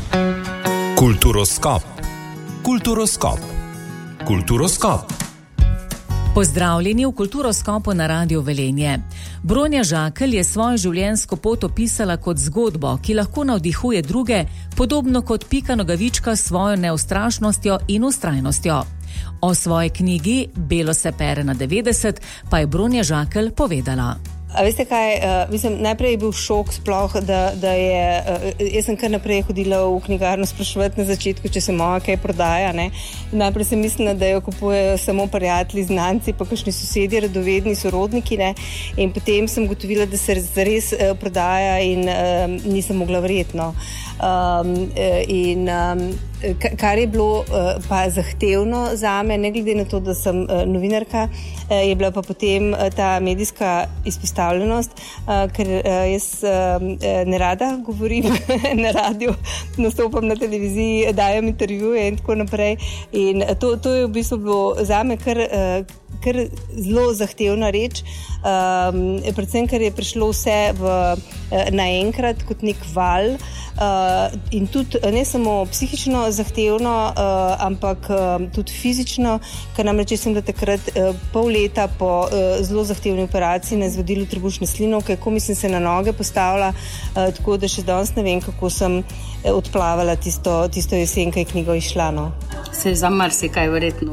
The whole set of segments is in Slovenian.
Kulturoskop. Kulturoskop. Kulturoskop. Pozdravljeni v Kulturoskopu na Radiu Velenje. Bronja Žakelj je svojo življenjsko pot opisala kot zgodbo, ki lahko navdihuje druge, podobno kot Pika Nogavička s svojo neustrašnostjo in vztrajnostjo. O svoji knjigi Belo se pere na 90 pa je Bronja Žakelj povedala. A veste kaj, najprej je bil šok sploh, da je, jaz sem kar naprej hodila v knjigarno spraševati na začetku, če se moja kaj prodaja, ne. Najprej sem mislila, da jo kupujejo samo prijatelji, znanci, pa kakšni sosedje, radovedni sorodniki, ne. In potem sem gotovila, da se res prodaja in nisem mogla verjetno. Kar je bilo pa zahtevno zame, ne glede na to, da sem novinarka, je bila pa potem ta medijska izpostavljenost, ker jaz nerada govorim na radiju, nastopam na televiziji, dajem intervjuje in tako naprej. In to je v bistvu bilo zame kar zelo zahtevna reč, predvsem, ker je prišlo vse naenkrat kot nek val, in tudi ne samo psihično zahtevno, ampak tudi fizično, ker namreč sem da takrat pol leta po zelo zahtevni operaciji na izvodilu trebušne slinavke, komaj sem se na noge postavila, tako da še danes ne vem, kako sem odplavala tisto jesen, ko je knjiga izšla. No. Se za marsikaj verjetno.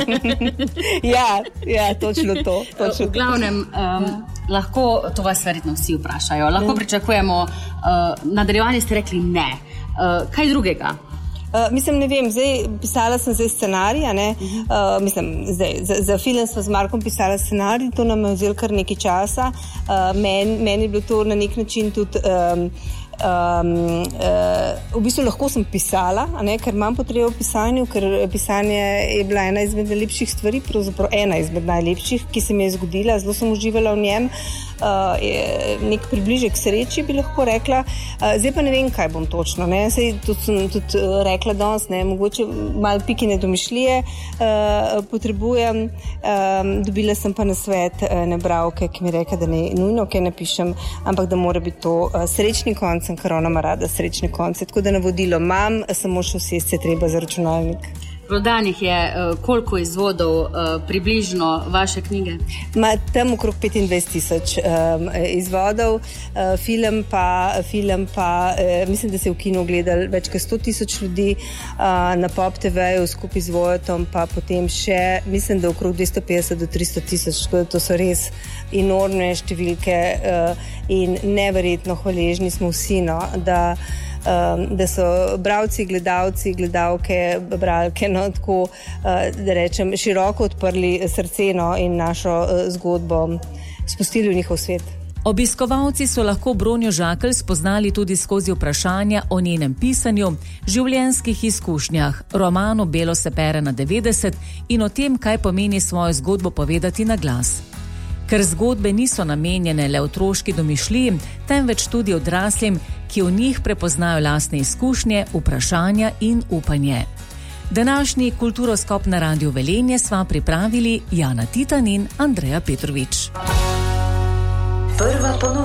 Ja, točno to. V glavnem, lahko, to vas verjetno vsi vprašajo, lahko pričakujemo, nadaljevanje ste rekli ne. Kaj drugega? Ne vem, pisala sem scenarij, ne? Za film sva z Markom pisala scenarij, to nam je vzelo kar nekaj časa. Meni je bilo to na nek način tudi v bistvu lahko sem pisala, ker imam potrebo v pisanju, ker pisanje je bila ena izmed najlepših stvari, pravzaprav ena izmed najlepših, ki se mi je zgodila, zelo sem uživala v njem, nek približek sreči bi lahko rekla, zdaj pa ne vem, kaj bom točno, ne? Saj sem tudi rekla danes, ne? Mogoče malo Pikine domišljije potrebujem, dobila sem pa nasvet ene bralke, ki mi reka, da ne nujno kaj napišem, ampak da mora biti to srečni konc, ker ona ima rada srečne konce, tako da navodilo imam, samo še vsesti je treba za računalnik. Prodanih je koliko izvodov približno vaše knjige? Tam okrog 25,000 izvodov, film pa mislim, da se je v kinu gledali več kot 100,000 ljudi, na Pop TV-ju skupaj z Vojatom pa potem še, mislim, da okrog 250 do 300,000, tako da to so res enormne številke in neverjetno hvaležni smo vsi, no, da so bralci, gledalci, gledalke, bralke, no, tako, da rečem, široko odprli srce, no, in našo zgodbo spustili v njihov svet. Obiskovalci so lahko Bronjo Žakelj spoznali tudi skozi vprašanja o njenem pisanju, življenjskih izkušnjah, romanu Belo se pere na 90 in o tem, kaj pomeni svojo zgodbo povedati na glas. Ker zgodbe niso namenjene le otroški domišljiji, temveč tudi odraslim, ki v njih prepoznajo lastne izkušnje, vprašanja in upanje. Današnji Kulturoskop na Radiu Velenje sva pripravili Jana Titan in Andreja Petrovič.